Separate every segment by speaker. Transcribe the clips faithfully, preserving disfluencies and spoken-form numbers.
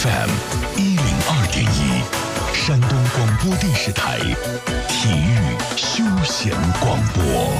Speaker 1: F M 一零二点一，山东广播电视台体育休闲广播。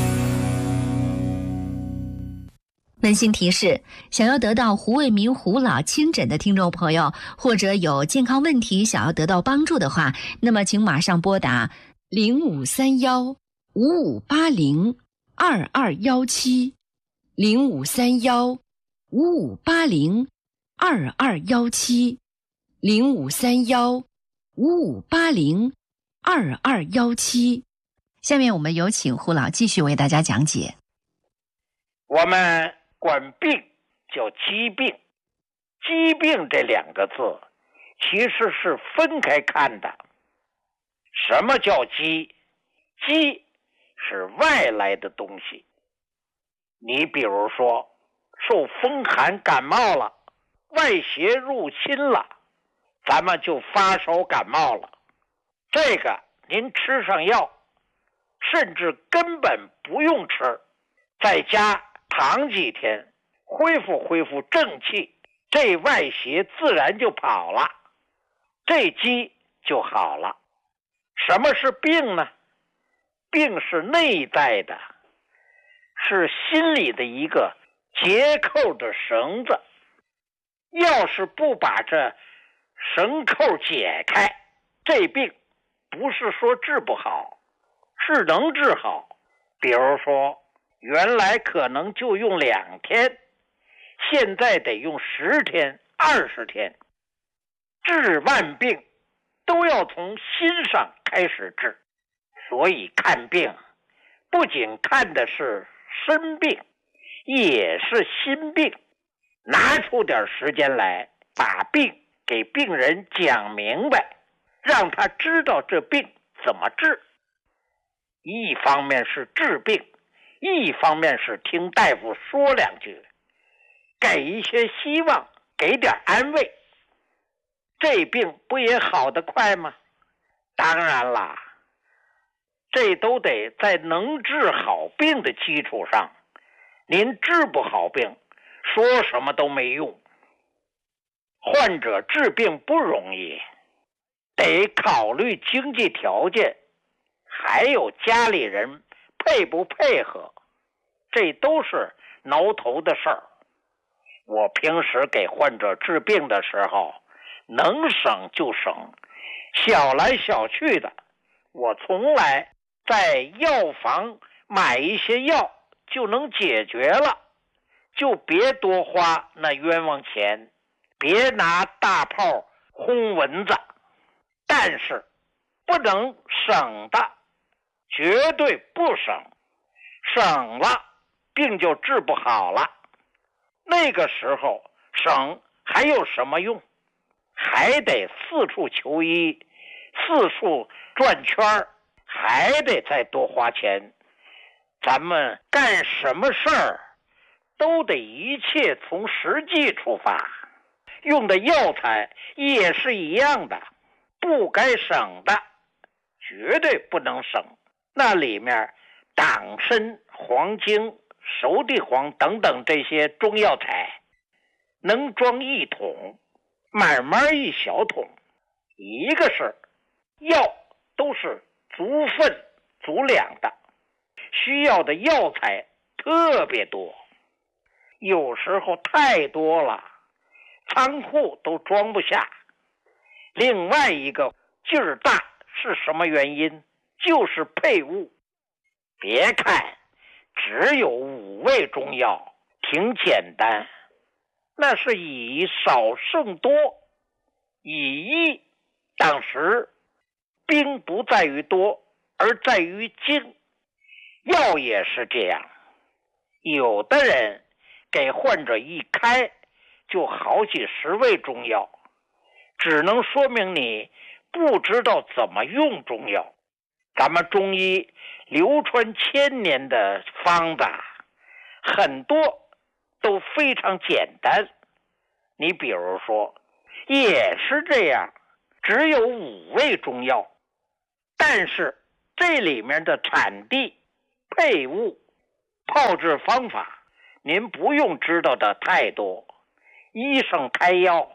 Speaker 2: 温馨提示：想要得到胡卫民胡老亲诊的听众朋友，或者有健康问题想要得到帮助的话，那么请马上拨打零五三幺五五八零二二幺七，零五三幺五五八零二二幺七，零五三幺五五八零二二幺七。下面我们有请胡老继续为大家讲解。
Speaker 3: 我们管病叫疾病，疾病这两个字其实是分开看的。什么叫疾？疾是外来的东西。你比如说受风寒感冒了，外邪入侵了，咱们就发烧感冒了。这个您吃上药，甚至根本不用吃，在家躺几天，恢复恢复正气，这外邪自然就跑了，这疾就好了。什么是病呢？病是内在的，是心里的一个结扣的绳子。要是不把这绳扣解开，这病不是说治不好，是能治好。比如说原来可能就用两天，现在得用十天、二十天。治万病都要从心上开始治，所以看病不仅看的是身病，也是心病。拿出点时间来，把病给病人讲明白，让他知道这病怎么治。一方面是治病，一方面是听大夫说两句，给一些希望，给点安慰，这病不也好得快吗？当然啦，这都得在能治好病的基础上。您治不好病，说什么都没用。患者治病不容易，得考虑经济条件，还有家里人配不配合，这都是挠头的事儿。我平时给患者治病的时候，能省就省，小来小去的，我从来在药房买一些药就能解决了，就别多花那冤枉钱，别拿大炮轰蚊子。但是不能省的，绝对不省，省了病就治不好了。那个时候省还有什么用？还得四处求医，四处转圈，还得再多花钱。咱们干什么事儿都得一切从实际出发，用的药材也是一样的，不该省的绝对不能省。那里面党参、黄精、熟地黄等等这些中药材能装一桶，慢慢一小桶。一个是药都是足分足量的，需要的药材特别多，有时候太多了，仓库都装不下。另外一个劲儿大是什么原因？就是配伍。别看只有五味中药，挺简单，那是以少胜多，以一当十。兵不在于多，而在于精。药也是这样，有的人给患者一开就好几十味中药，只能说明你不知道怎么用中药。咱们中医流传千年的方子很多都非常简单。你比如说也是这样，只有五味中药，但是这里面的产地、配伍、炮制方法您不用知道的太多。医生开药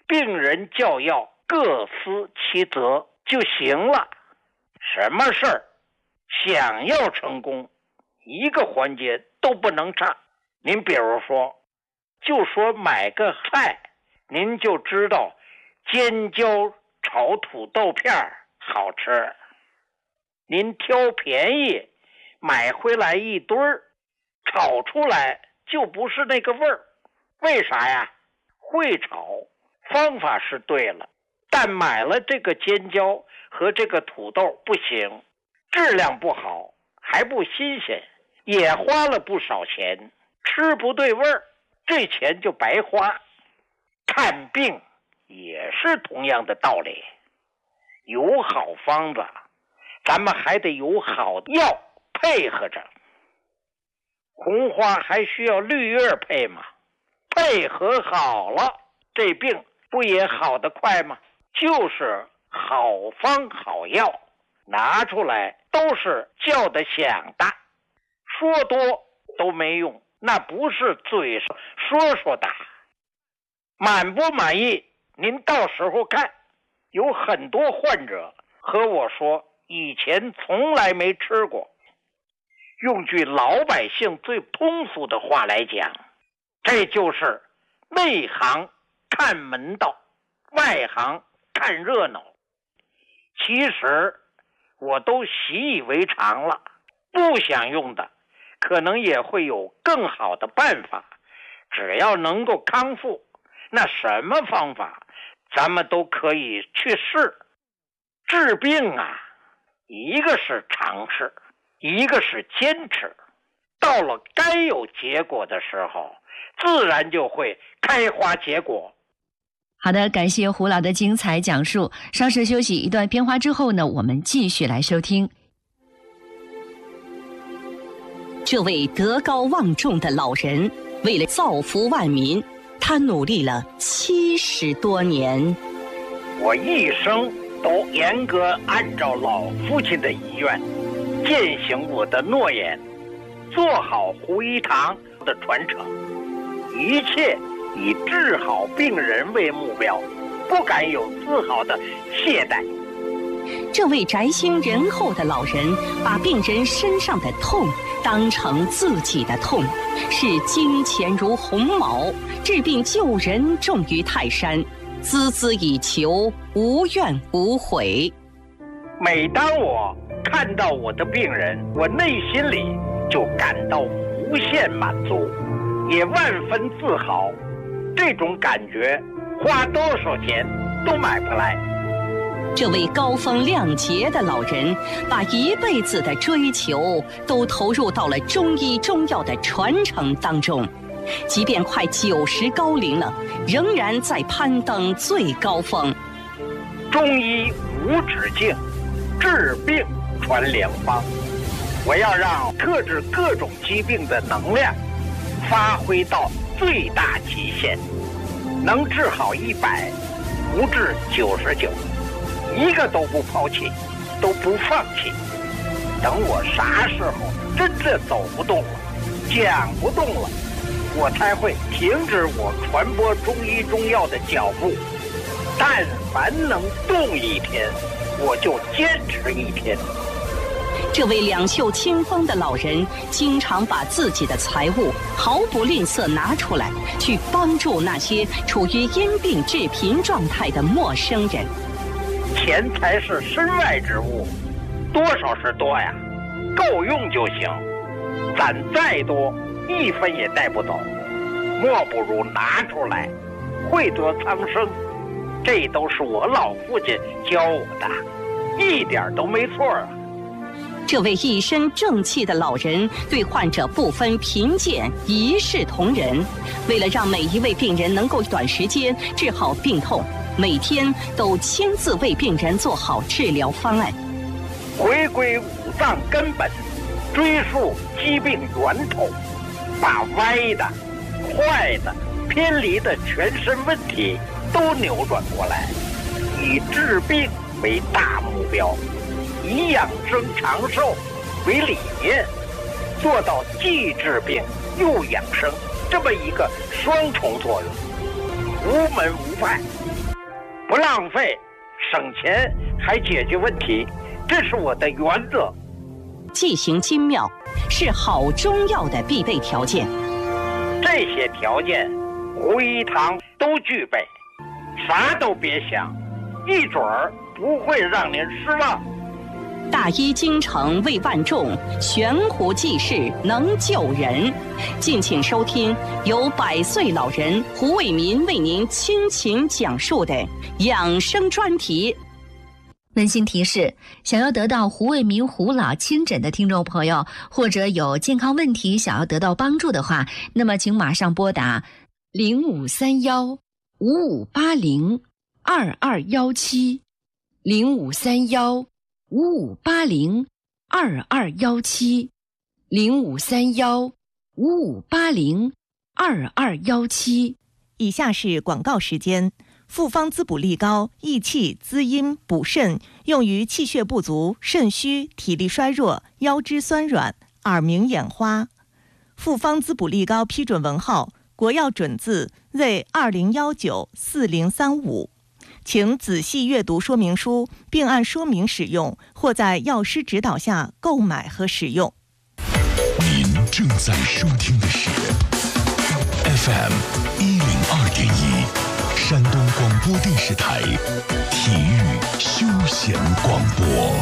Speaker 3: 病人教药各司其责就行了。什么事儿想要成功，一个环节都不能差。您比如说，就说买个菜，您就知道尖椒炒土豆片好吃，您挑便宜买回来一堆儿，炒出来就不是那个味儿。为啥呀？会炒，方法是对了，但买了这个尖椒和这个土豆不行，质量不好，还不新鲜，也花了不少钱，吃不对味儿，这钱就白花。看病也是同样的道理，有好方子，咱们还得有好药配合着。红花还需要绿叶配吗？配合好了，这病不也好得快吗？就是好方好药拿出来都是叫得响的，说多都没用，那不是嘴上说说的。满不满意您到时候看。有很多患者和我说以前从来没吃过，用句老百姓最通俗的话来讲，这就是内行看门道，外行看热闹。其实我都习以为常了，不想用的可能也会有更好的办法。只要能够康复，那什么方法咱们都可以去试。治病啊，一个是尝试，一个是坚持，到了该有结果的时候，自然就会开花结果。
Speaker 2: 好的，感谢胡老的精彩讲述。稍事休息一段片花之后呢，我们继续来收听。
Speaker 4: 这位德高望重的老人，为了造福万民，他努力了七十多年。
Speaker 3: 我一生都严格按照老父亲的遗愿，践行我的诺言，做好胡一堂的传承，一切以治好病人为目标，不敢有丝毫的懈怠。
Speaker 4: 这位宅心仁厚的老人，把病人身上的痛当成自己的痛，视金钱如鸿毛，治病救人重于泰山，孜孜以求，无怨无悔。
Speaker 3: 每当我看到我的病人，我内心里就感到无限满足，也万分自豪。这种感觉花多少钱都买不来。
Speaker 4: 这位高风亮节的老人，把一辈子的追求都投入到了中医中药的传承当中，即便快九十高龄了，仍然在攀登最高峰。
Speaker 3: 中医无止境，治病传良方。我要让克制各种疾病的能量发挥到最大极限，能治好一百，不治九十九，一个都不抛弃，都不放弃。等我啥时候真正走不动了，讲不动了，我才会停止我传播中医中药的脚步。但凡能动一天，我就坚持一天。
Speaker 4: 这位两袖清风的老人，经常把自己的财物毫不吝啬拿出来，去帮助那些处于因病致贫状态的陌生人。
Speaker 3: 钱财是身外之物，多少是多呀，够用就行。攒再多，一分也带不走，莫不如拿出来，惠泽苍生。这都是我老父亲教我的，一点都没错啊。
Speaker 4: 这位一身正气的老人，对患者不分贫贱，一视同仁。为了让每一位病人能够短时间治好病痛，每天都亲自为病人做好治疗方案。
Speaker 3: 回归五脏根本，追溯疾病源头，把歪的、坏的、偏离的全身问题都扭转过来，以治病为大目标，以养生长寿为理念，做到既治病又养生这么一个双重作用。无门无派， 不浪费，省钱还解决问题，这是我的原则。
Speaker 4: 剂行精妙是好中药的必备条件，
Speaker 3: 这些条件胡一堂都具备，啥都别想，一准儿不会让您失望。
Speaker 4: 大医精诚为万众，悬壶济世能救人。敬请收听由百岁老人胡卫民为您倾情讲述的养生专题。
Speaker 2: 温馨提示：想要得到胡卫民胡老亲诊的听众朋友，或者有健康问题想要得到帮助的话，那么请马上拨打零五三幺五五八零二二幺七零五三幺五五八零二二幺七零五三幺五五八零二二幺七。
Speaker 5: 以下是广告时间。复方滋补力高，益气滋阴补肾，用于气血不足、肾虚、体力衰弱、腰肢酸软、耳鸣眼花。复方滋补力高批准文号：国药准字 Z 二零一九四零三五。请仔细阅读说明书，并按说明使用，或在药师指导下购买和使用。
Speaker 1: 您正在收听的是 F M 一零二点一。山东广播电视台体育休闲广播。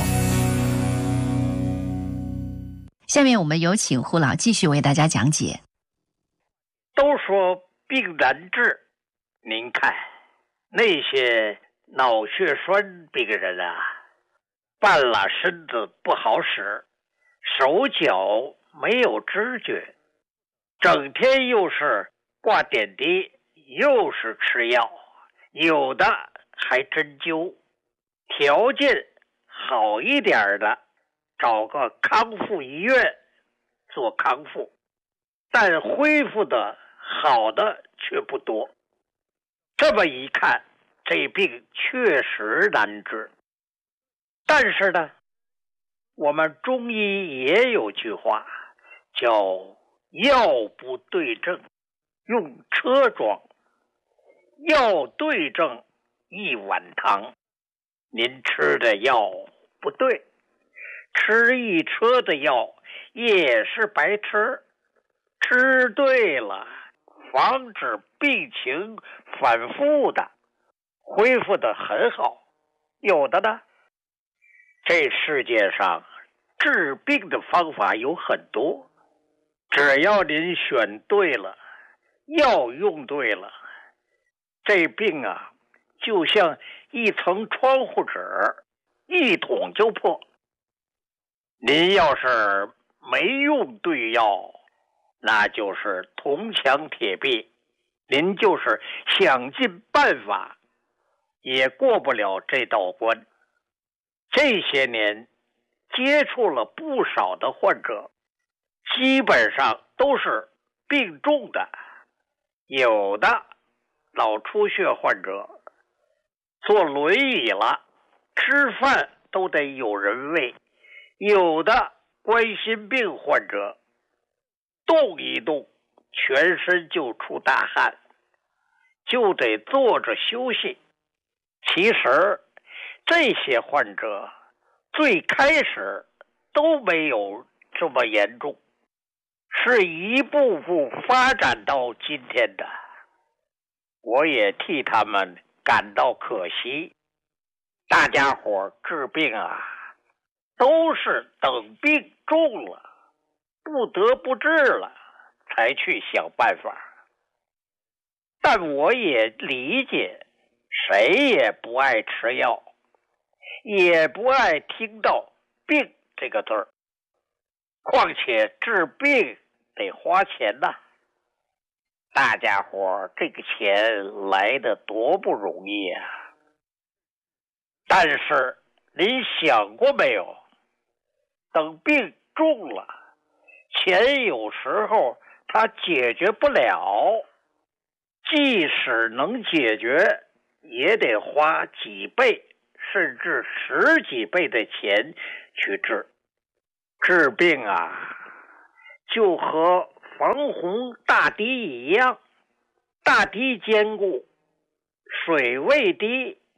Speaker 2: 下面我们有请胡老继续为大家讲解。
Speaker 3: 都说病难治，您看那些脑血栓病人啊，半拉身子不好使，手脚没有知觉，整天又是挂点滴，又是吃药，有的还针灸。条件好一点的，找个康复医院做康复，但恢复的好的却不多。这么一看，这病确实难治。但是呢，我们中医也有句话叫药不对症用车装，药对症一碗汤。您吃的药不对，吃一车的药也是白吃。吃对了，防止病情反复的，恢复的很好。有的呢，这世界上治病的方法有很多，只要您选对了，药用对了，这病啊就像一层窗户纸，一捅就破。您要是没用对药，那就是铜墙铁壁，您就是想尽办法也过不了这道关。这些年接触了不少的患者，基本上都是病重的，有的脑出血患者坐轮椅了，吃饭都得有人喂，有的冠心病患者动一动全身就出大汗，就得坐着休息。其实这些患者最开始都没有这么严重，是一步步发展到今天的。我也替他们感到可惜。大家伙治病啊，都是等病重了，不得不治了，才去想办法。但我也理解，谁也不爱吃药，也不爱听到病这个字儿。况且治病得花钱呐，大家伙这个钱来得多不容易啊！但是您想过没有，等病重了，钱有时候它解决不了，即使能解决，也得花几倍甚至十几倍的钱去治。治病啊，就和防洪大堤一样，大堤坚固，水位低，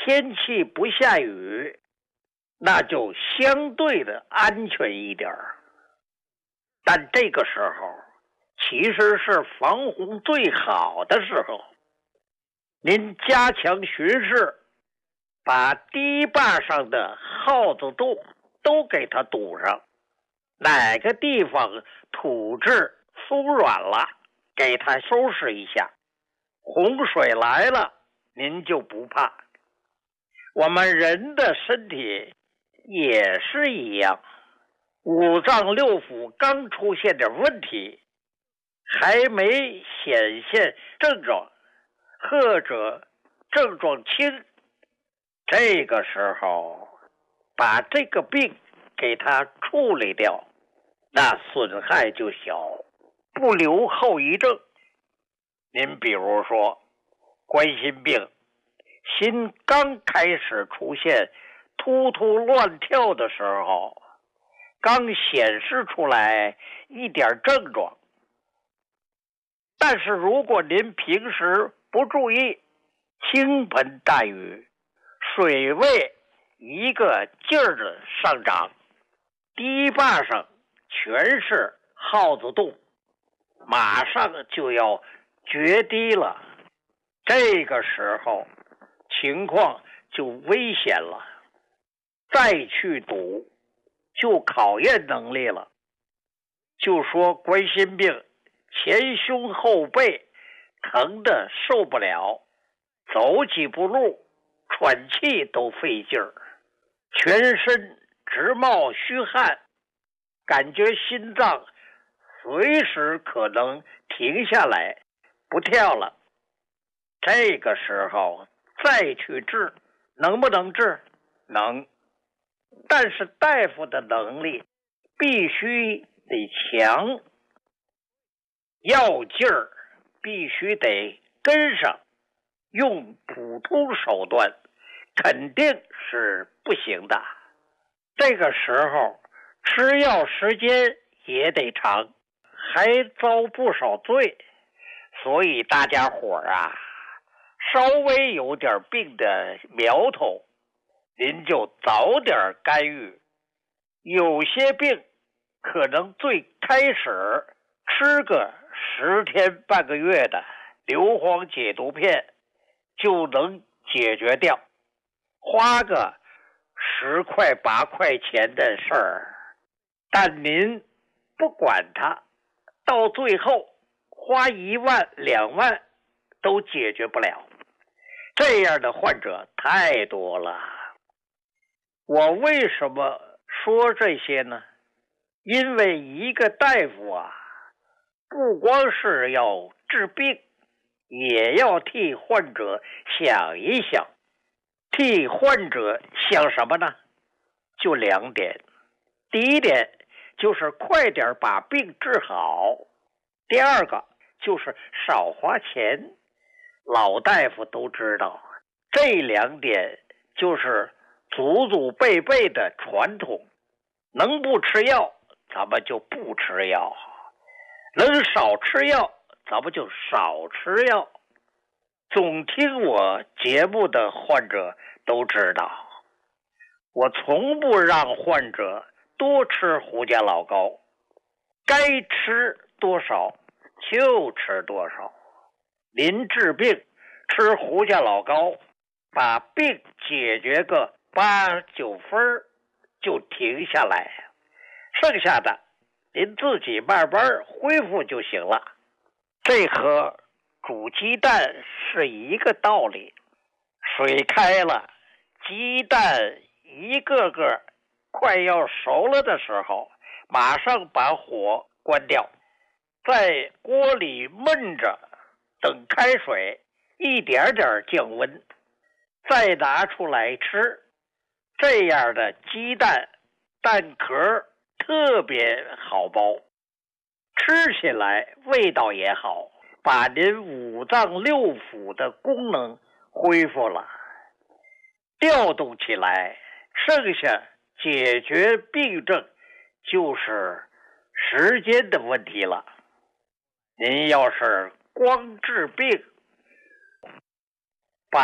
Speaker 3: 天气不下雨，那就相对的安全一点儿。但这个时候其实是防洪最好的时候，您加强巡视，把堤坝上的耗子洞都给它堵上，哪个地方土质松软了，给它收拾一下，洪水来了您就不怕。我们人的身体也是一样，五脏六腑刚出现点问题，还没显现症状，或者症状轻，这个时候把这个病给它处理掉，那损害就小，不留后遗症。您比如说冠心病，心刚开始出现突突乱跳的时候，刚显示出来一点症状，但是如果您平时不注意，倾盆大雨，水位一个劲儿的上涨，堤坝上全是耗子洞，马上就要决堤了，这个时候情况就危险了，再去堵就考验能力了。就说冠心病，前胸后背疼得受不了，走几步路喘气都费劲儿，全身直冒虚汗，感觉心脏随时可能停下来不跳了。这个时候再去治，能不能治？能，但是大夫的能力必须得强，药劲儿必须得跟上，用普通手段肯定是不行的。这个时候吃药时间也得长，还遭不少罪。所以大家伙儿啊，稍微有点病的苗头，您就早点干预。有些病可能最开始吃个十天半个月的硫磺解毒片就能解决掉，花个十块八块钱的事儿，但您不管它，到最后花一万两万都解决不了。这样的患者太多了。我为什么说这些呢？因为一个大夫啊，不光是要治病，也要替患者想一想。替患者想什么呢？就两点。第一点就是快点把病治好，第二个就是少花钱。老大夫都知道，这两点就是祖祖辈辈的传统，能不吃药咱们就不吃药，能少吃药咱们就少吃药。总听我节目的患者都知道，我从不让患者多吃胡家老膏，该吃多少就吃多少。您治病吃胡家老膏，把病解决个八九分就停下来，剩下的您自己慢慢恢复就行了。这和煮鸡蛋是一个道理，水开了，鸡蛋一个个快要熟了的时候，马上把火关掉，在锅里焖着，等开水一点点降温，再拿出来吃。这样的鸡蛋蛋壳特别好剥，吃起来味道也好，把您五脏六腑的功能恢复了，调动起来，剩下解决病症就是时间的问题了。您要是光治病，把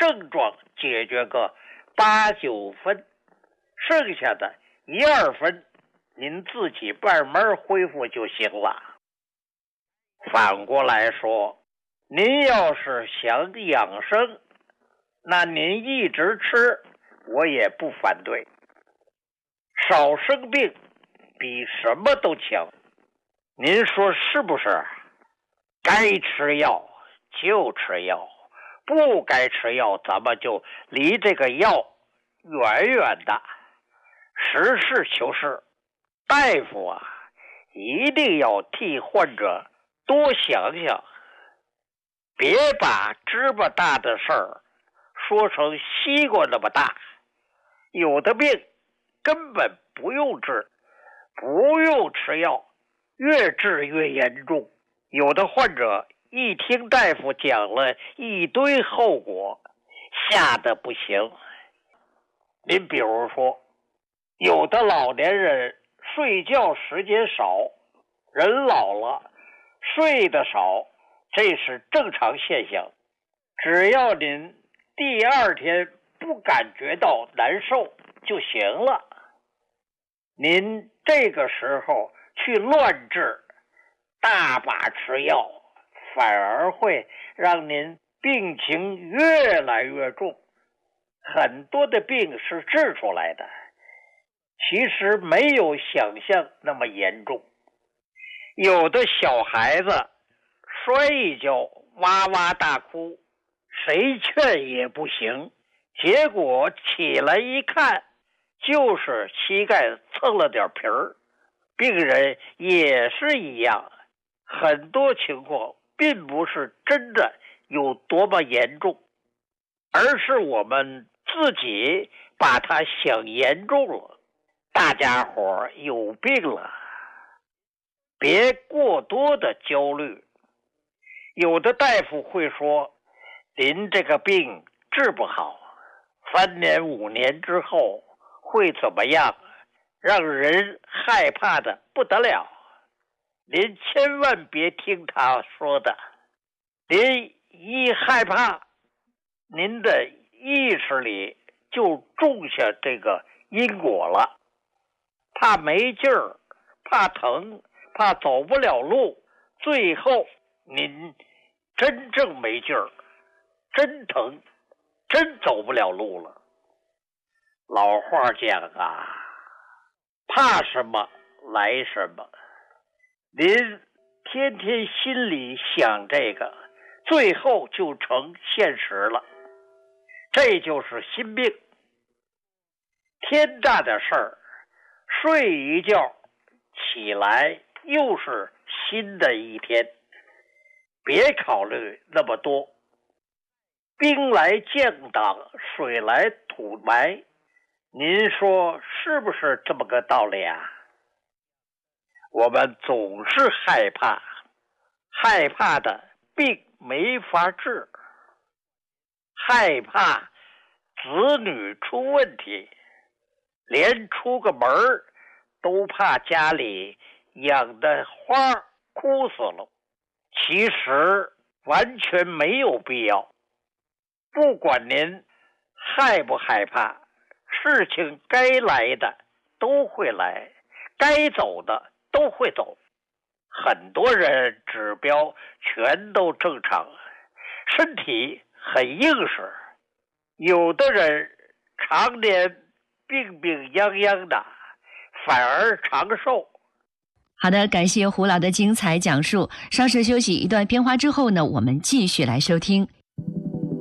Speaker 3: 症状解决个八九分，剩下的一二分您自己慢慢恢复就行了。反过来说，您要是想养生，那您一直吃我也不反对，少生病比什么都强。您说是不是？该吃药就吃药，不该吃药咱们就离这个药远远的。实事求是，大夫啊一定要替患者多想想，别把芝麻大的事儿说成西瓜那么大。有的病根本不用治，不用吃药，越治越严重。有的患者一听大夫讲了一堆后果，吓得不行。您比如说，有的老年人睡觉时间少，人老了睡得少，这是正常现象。只要您第二天不感觉到难受就行了。您这个时候去乱治，大把吃药，反而会让您病情越来越重。很多的病是治出来的，其实没有想象那么严重。有的小孩子摔一跤哇哇大哭，谁劝也不行，结果起来一看就是膝盖蹭了点皮儿。病人也是一样，很多情况并不是真的有多么严重，而是我们自己把它想严重了。大家伙有病了，别过多的焦虑。有的大夫会说，您这个病治不好，三年五年之后会怎么样，让人害怕的不得了。您千万别听他说的，您一害怕，您的意识里就种下这个因果了，怕没劲儿，怕疼，怕走不了路，最后您真正没劲儿，真疼，真走不了路了。老话讲啊，怕什么来什么。您天天心里想这个，最后就成现实了。这就是心病。天大的事儿，睡一觉起来又是新的一天，别考虑那么多。兵来将挡，水来土埋，您说是不是这么个道理啊？我们总是害怕，害怕的病没法治，害怕子女出问题，连出个门都怕家里养的花枯死了。其实完全没有必要。不管您害不害怕，事情该来的都会来，该走的都会走。很多人指标全都正常，身体很硬实。有的人常年病病殃殃的，反而长寿。
Speaker 2: 好的，感谢胡老的精彩讲述。稍事休息一段片花之后呢，我们继续来收听。